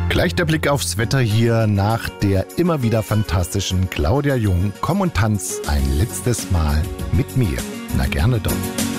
Gleich der Blick aufs Wetter hier nach der immer wieder fantastischen Claudia Jung. Komm und tanz ein letztes Mal mit mir. Na gerne doch.